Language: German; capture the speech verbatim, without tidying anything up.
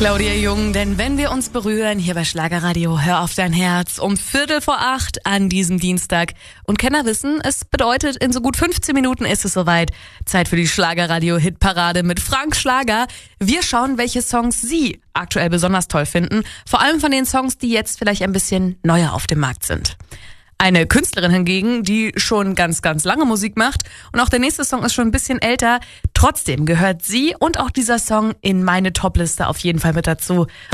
Claudia Jung, denn wenn wir uns berühren, hier bei Schlagerradio, hör auf dein Herz, um Viertel vor acht an diesem Dienstag. Und Kenner wissen, es bedeutet, in so gut fünfzehn Minuten ist es soweit. Zeit für die Schlagerradio-Hitparade mit Frank Schlager. Wir schauen, welche Songs Sie aktuell besonders toll finden. Vor allem von den Songs, die jetzt vielleicht ein bisschen neuer auf dem Markt sind. Eine Künstlerin hingegen, die schon ganz, ganz lange Musik macht und auch der nächste Song ist schon ein bisschen älter. Trotzdem gehört sie und auch dieser Song in meine Topliste auf jeden Fall mit dazu.